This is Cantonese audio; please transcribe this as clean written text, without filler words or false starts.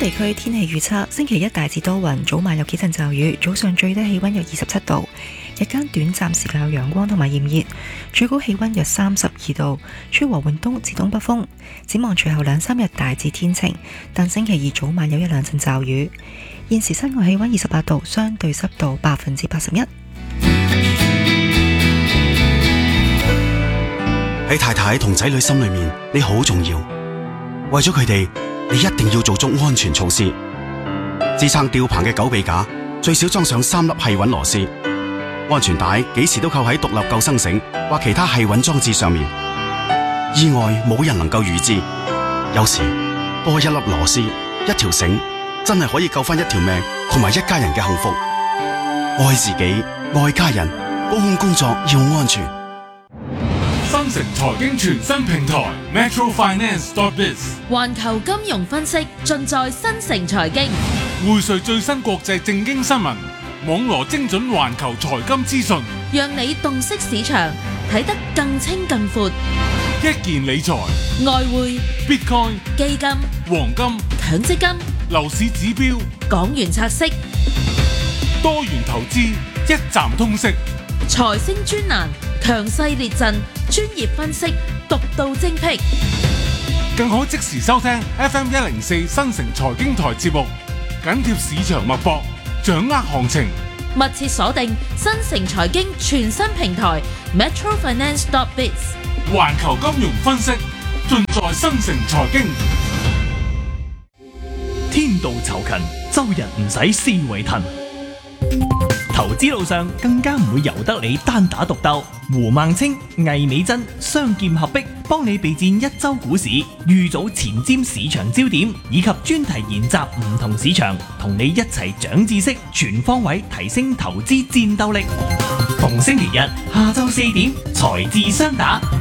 地區天氣預測：星期一大致多雲，早晚有幾陣驟雨，早上最低氣溫約27度，日間短暫時間有陽光同埋炎熱，最高氣溫約32度，吹和緩東至東北風。展望隨後2-3日大致天晴，但星期二早晚有1-2陣驟雨。現時室外氣溫28度，相對濕度81%。 喺太太同仔女心裏面，你好重要。為咗佢哋，你一定要做足安全措施。支撐吊棚嘅狗臂架最少裝上3粒繫穩螺絲，安全帶幾時都扣喺獨立救生繩或其他繫穩裝置上面。意外冇人能夠預知，有時多一粒螺絲、一條繩，真係可以救翻一條命同埋一家人嘅幸福。愛自己，愛家人，高空工作要安全。 新城財經全新平台 metrofinance.biz， 環球金融分析盡在新城財經， 匯萃最新國際政經新聞，網羅精準環球財金資訊， 讓你洞悉市場，睇得更清更闊。 一件理財、 外匯、 Bitcoin、 基金、 黃金、 強積金、 樓市指標、 港元拆息、 多元投資，一站通識。 財星專欄，強勢列陣，專業分析，獨到精闢， 更可即時收聽 FM104新城財經台節目，緊貼市場脈搏，掌握行情。 密切鎖定新城財經全新平台 metrofinance.biz， 環球金融分析盡在新城財經。 天道酬勤，周日唔使思維騰。投資路上更加唔會由得你單打獨鬥。胡孟青、魏美珍雙劍合璧，幫你備戰一周股市，預早前瞻市場焦點，以及專題研習唔同市場，同你一齊長知識，全方位提升投資戰鬥力。逢星期日下晝4點，財智雙打。